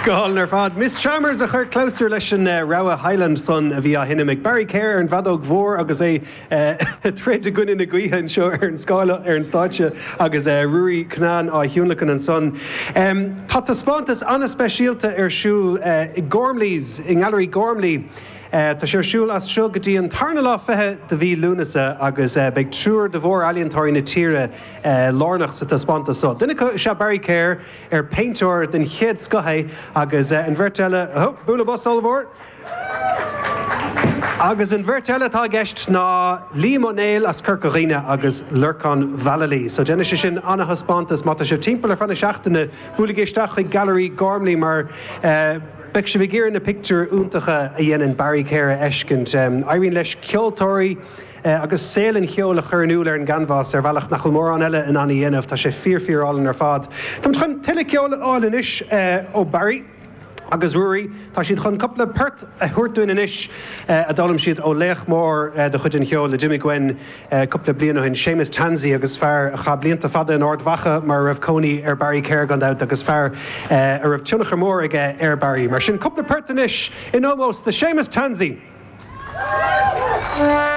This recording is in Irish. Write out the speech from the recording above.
Gáil ar fad. Miss Chalmers a chur closer leis an Rawa Highland son a bhí a hinimic. Barry Kerr an bhadóg mhór agus é tréad a gúine na gcuithe an seo ar an scála ar an stáitse agus Ruairi Cnán á Hiúnlachan an son. Tá taspántas anna speisialta ar siúl i Gormley's, i Ngallery Gormley. Tá sé siúil as seo go dtí an tarna lá fethe de bhí lúnasa agus beag trúr de bhór alíontóirí na tíre lárnach sa taspánta so. Duine se Barry Kerr ar paintóir den chéad scothaigh agus an bhirteile búla bus olbhór. Agus an bhirteile tá gceist ná Liam O'Neill as Curcaghine agus Lurcan Vallely. So déine sé sin anna taspántas má tá sé timpeall ar fanna seachtainna búla géisteach chuig Gallery Gormley mar Beic se bhí géar na picture úntacha a dhéanaan Barry Kerr eiscint. Éiríonn leis ceoltóirí agus sélan cheola churnúil ar an ganvás ar bhealach nach mór an eile in anna dhéanamh tá sé fíorfíorálinn ar fad. Tá chun tuile ceola áil inis ó Barry agus Ruairi, tá siad chun coppla pert a thuirtúin inis a dálam siad ó Léachmór de chuid an cheol le Jimmy Gwen coppla bliana hin Seamus Tansey agus fear a cha blianta fada in Ordwacha mar raibh Coney ar Barry Kerr gan out agus fear a raibh Tunnachar mór ag ar Barry. Mar sin coppla pert inis in almost the Seamus Tansey.